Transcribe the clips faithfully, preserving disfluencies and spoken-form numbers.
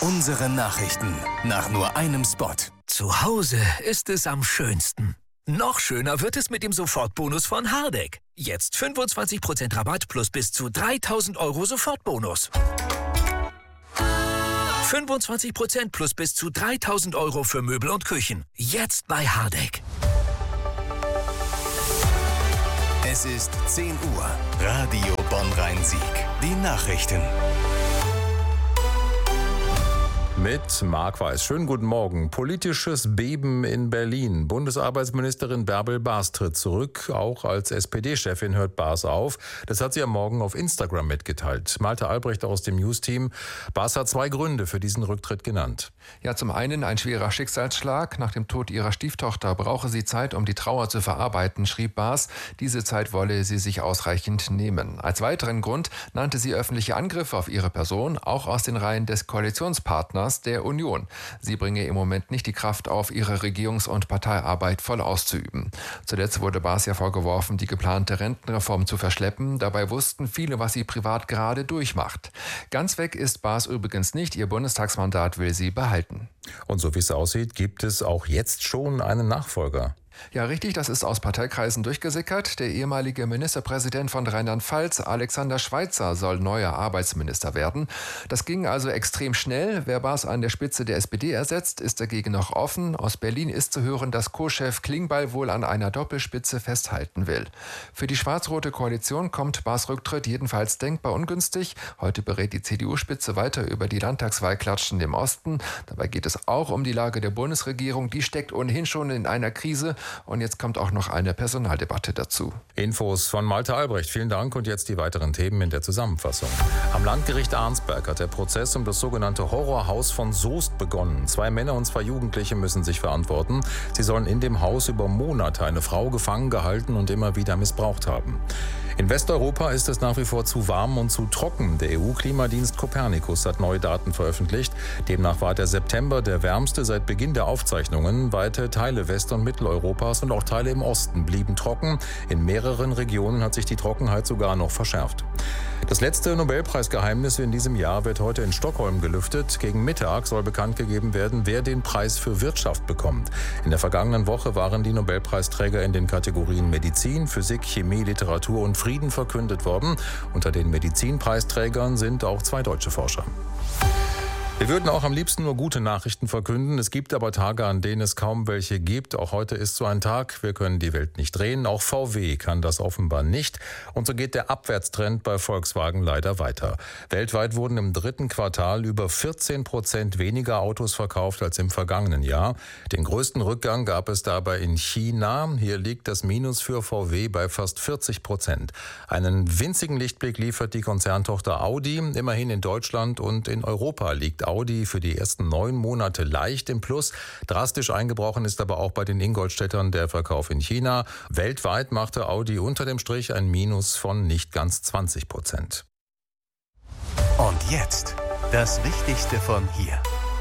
Unsere Nachrichten nach nur einem Spot. Zu Hause ist es am schönsten. Noch schöner wird es mit dem Sofortbonus von Hardegg. Jetzt fünfundzwanzig Prozent Rabatt plus bis zu dreitausend Euro Sofortbonus. fünfundzwanzig Prozent plus bis zu dreitausend Euro für Möbel und Küchen. Jetzt bei Hardegg. Es ist zehn Uhr. Radio Bonn-Rhein-Sieg. Die Nachrichten. Mit Marc Weiß. Schönen guten Morgen. Politisches Beben in Berlin. Bundesarbeitsministerin Bärbel Baas tritt zurück. Auch als S P D-Chefin hört Baas auf. Das hat sie am Morgen auf Instagram mitgeteilt. Malte Albrecht aus dem News-Team. Baas hat zwei Gründe für diesen Rücktritt genannt. Ja, zum einen ein schwerer Schicksalsschlag. Nach dem Tod ihrer Stieftochter brauche sie Zeit, um die Trauer zu verarbeiten, schrieb Baas. Diese Zeit wolle sie sich ausreichend nehmen. Als weiteren Grund nannte sie öffentliche Angriffe auf ihre Person, auch aus den Reihen des Koalitionspartners der Union. Sie bringe im Moment nicht die Kraft auf, ihre Regierungs- und Parteiarbeit voll auszuüben. Zuletzt wurde Baas ja vorgeworfen, die geplante Rentenreform zu verschleppen. Dabei wussten viele, was sie privat gerade durchmacht. Ganz weg ist Baas übrigens nicht. Ihr Bundestagsmandat will sie behalten. Und so wie es aussieht, gibt es auch jetzt schon einen Nachfolger. Ja, richtig, das ist aus Parteikreisen durchgesickert. Der ehemalige Ministerpräsident von Rheinland-Pfalz, Alexander Schweitzer, soll neuer Arbeitsminister werden. Das ging also extrem schnell. Wer Baas an der Spitze der S P D ersetzt, ist dagegen noch offen. Aus Berlin ist zu hören, dass Co-Chef Klingbeil wohl an einer Doppelspitze festhalten will. Für die schwarz-rote Koalition kommt Baas Rücktritt jedenfalls denkbar ungünstig. Heute berät die C D U-Spitze weiter über die Landtagswahlklatschen im Osten. Dabei geht es auch um die Lage der Bundesregierung. Die steckt ohnehin schon in einer Krise. Und jetzt kommt auch noch eine Personaldebatte dazu. Infos von Malte Albrecht. Vielen Dank. Und jetzt die weiteren Themen in der Zusammenfassung. Am Landgericht Arnsberg hat der Prozess um das sogenannte Horrorhaus von Soest begonnen. Zwei Männer und zwei Jugendliche müssen sich verantworten. Sie sollen in dem Haus über Monate eine Frau gefangen gehalten und immer wieder missbraucht haben. In Westeuropa ist es nach wie vor zu warm und zu trocken. Der E U-Klimadienst Copernicus hat neue Daten veröffentlicht. Demnach war der September der wärmste seit Beginn der Aufzeichnungen. Weite Teile West- und Mitteleuropas und auch Teile im Osten blieben trocken. In mehreren Regionen hat sich die Trockenheit sogar noch verschärft. Das letzte Nobelpreisgeheimnis in diesem Jahr wird heute in Stockholm gelüftet. Gegen Mittag soll bekannt gegeben werden, wer den Preis für Wirtschaft bekommt. In der vergangenen Woche waren die Nobelpreisträger in den Kategorien Medizin, Physik, Chemie, Literatur und Frieden verkündet worden. Unter den Medizinpreisträgern sind auch zwei deutsche Forscher. Wir würden auch am liebsten nur gute Nachrichten verkünden. Es gibt aber Tage, an denen es kaum welche gibt. Auch heute ist so ein Tag. Wir können die Welt nicht drehen. Auch V W kann das offenbar nicht. Und so geht der Abwärtstrend bei Volkswagen leider weiter. Weltweit wurden im dritten Quartal über vierzehn Prozent weniger Autos verkauft als im vergangenen Jahr. Den größten Rückgang gab es dabei in China. Hier liegt das Minus für V W bei fast vierzig Prozent. Einen winzigen Lichtblick liefert die Konzerntochter Audi. Immerhin in Deutschland und in Europa liegt Audi für die ersten neun Monate leicht im Plus. Drastisch eingebrochen ist aber auch bei den Ingolstädtern der Verkauf in China. Weltweit machte Audi unter dem Strich ein Minus von nicht ganz zwanzig Prozent. Und jetzt das Wichtigste von hier.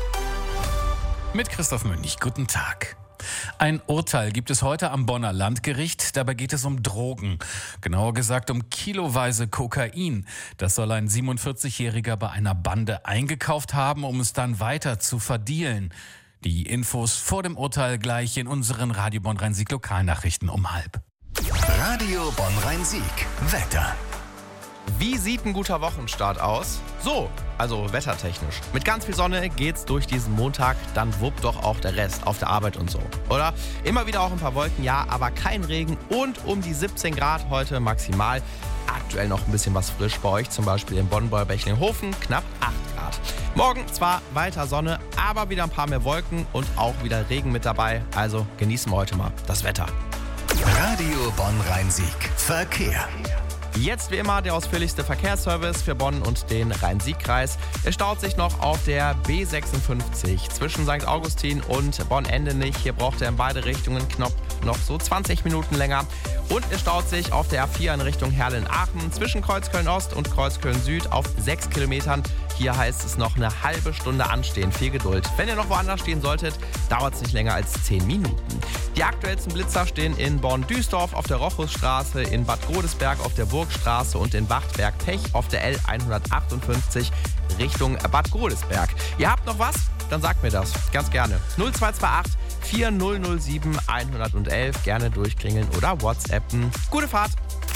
Mit Christoph Münch. Guten Tag. Ein Urteil gibt es heute am Bonner Landgericht. Dabei geht es um Drogen. Genauer gesagt um kiloweise Kokain. Das soll ein siebenundvierzigjähriger bei einer Bande eingekauft haben, um es dann weiter zu verdealen. Die Infos vor dem Urteil gleich in unseren Radio Bonn-Rhein-Sieg Lokalnachrichten um halb. Radio Bonn-Rhein-Sieg. Wetter. Wie sieht ein guter Wochenstart aus? So, also wettertechnisch. Mit ganz viel Sonne geht's durch diesen Montag, dann wuppt doch auch der Rest auf der Arbeit und so, oder? Immer wieder auch ein paar Wolken, ja, aber kein Regen und um die siebzehn Grad heute maximal. Aktuell noch ein bisschen was frisch bei euch, zum Beispiel in Bonn-Beuerbächling-Hofen, knapp acht Grad. Morgen zwar weiter Sonne, aber wieder ein paar mehr Wolken und auch wieder Regen mit dabei. Also genießen wir heute mal das Wetter. Radio Bonn-Rhein-Sieg. Verkehr. Jetzt wie immer der ausführlichste Verkehrsservice für Bonn und den Rhein-Sieg-Kreis. Es staut sich noch auf der B sechsundfünfzig zwischen Sankt Augustin und Bonn-Endenich. Hier braucht er in beide Richtungen knapp noch so zwanzig Minuten länger. Und es staut sich auf der A vier in Richtung Herrlen-Aachen zwischen Kreuzköln-Ost und Kreuzköln-Süd auf sechs Kilometern. Hier heißt es noch eine halbe Stunde anstehen. Viel Geduld. Wenn ihr noch woanders stehen solltet, dauert es nicht länger als zehn Minuten. Die aktuellsten Blitzer stehen in Bonn-Duisdorf auf der Rochusstraße, in Bad Godesberg auf der Burgstraße und in Wachtberg-Pech auf der L hundertachtundfünfzig Richtung Bad Godesberg. Ihr habt noch was? Dann sagt mir das. Ganz gerne. null zwei zwei acht vier null null sieben eins eins eins. Gerne durchklingeln oder WhatsAppen. Gute Fahrt!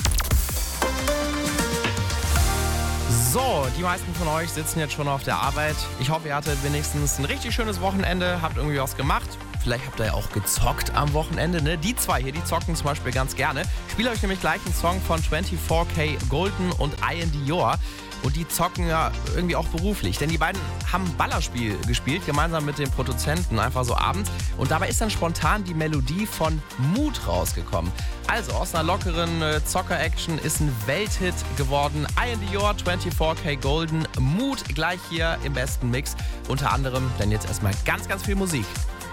So, die meisten von euch sitzen jetzt schon auf der Arbeit. Ich hoffe, ihr hattet wenigstens ein richtig schönes Wochenende, habt irgendwie was gemacht. Vielleicht habt ihr ja auch gezockt am Wochenende, ne? Die zwei hier, die zocken zum Beispiel ganz gerne. Ich spiele euch nämlich gleich einen Song von vierundzwanzig K Golden und Ian Dior. Und die zocken ja irgendwie auch beruflich. Denn die beiden haben ein Ballerspiel gespielt, gemeinsam mit dem Produzenten, einfach so abends. Und dabei ist dann spontan die Melodie von Mut rausgekommen. Also aus einer lockeren äh, Zocker-Action ist ein Welthit geworden. Ian Dior, vierundzwanzig K Golden, Mut gleich hier im besten Mix. Unter anderem, denn jetzt erstmal ganz, ganz viel Musik.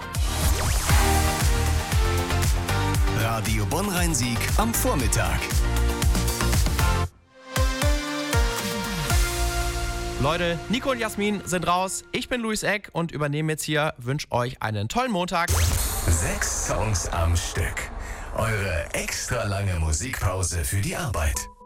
Radio Bonn-Rhein-Sieg am Vormittag. Leute, Nico und Jasmin sind raus. Ich bin Luis Eck und übernehme jetzt hier. Wünsche euch einen tollen Montag. Sechs Songs am Stück. Eure extra lange Musikpause für die Arbeit.